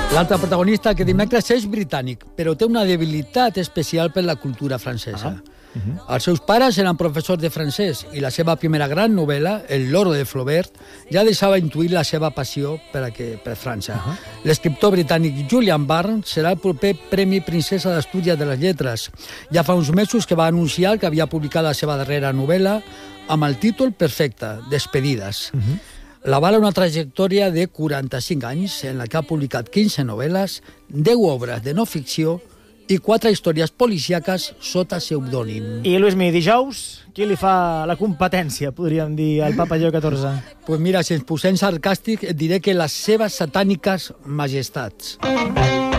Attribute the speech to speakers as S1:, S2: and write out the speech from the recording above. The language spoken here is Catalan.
S1: L'altre protagonista que dimecres és britànic, però té una debilitat especial per la cultura francesa. Els seus pares eren professors de francès i la seva primera gran novel·la, El loro de Flaubert, ja deixava intuir la seva passió per França. L'escriptor britànic Julian Barnes serà el proper Premi Princesa d'Astúries de les Lletres. Ja fa uns mesos que va anunciar que havia publicat la seva darrera novel·la amb el títol perfecte, Despedides. L'avala una trajectòria de 45 anys en la que ha publicat 15 novel·les, 10 obres de no ficció i 4 històries policíaques sota pseudònim.
S2: I, Luismi, dijous, qui li fa la competència, podríem dir, al Papa Lleó XIV?
S1: Pues mira, si ens posem sarcàstic, et diré que les seves satàniques majestats.